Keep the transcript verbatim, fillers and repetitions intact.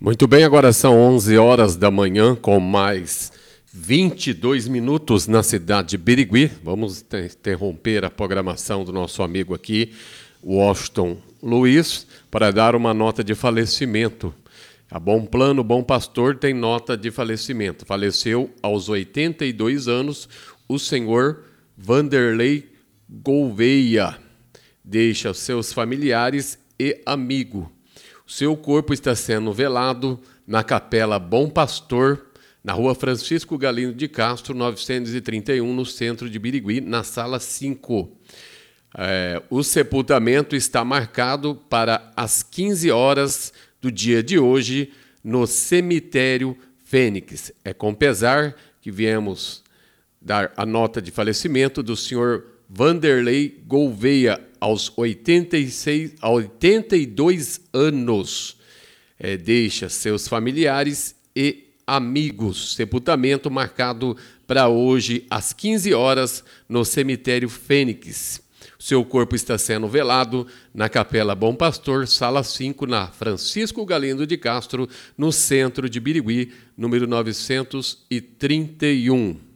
Muito bem, agora são onze horas da manhã, com mais vinte e dois minutos na cidade de Birigui. Vamos interromper a programação do nosso amigo aqui, Washington Luiz, para dar uma nota de falecimento. A Bom Plano, Bom Pastor tem nota de falecimento. Faleceu aos oitenta e dois anos o senhor Vanderlei Gouveia. Deixa seus familiares e amigo. O seu corpo está sendo velado na Capela Bom Pastor, na rua Francisco Galindo de Castro, novecentos e trinta e um, no centro de Birigui, na sala cinco. É, o sepultamento está marcado para as quinze horas do dia de hoje, no cemitério Fênix. É com pesar que viemos dar a nota de falecimento do senhor Vanderlei Gouveia, aos oitenta e seis, oitenta e dois anos. É, deixa seus familiares e amigos. Sepultamento marcado para hoje, às quinze horas, no cemitério Fênix. Seu corpo está sendo velado na Capela Bom Pastor, sala cinco, na Francisco Galindo de Castro, no centro de Birigui, número novecentos e trinta e um.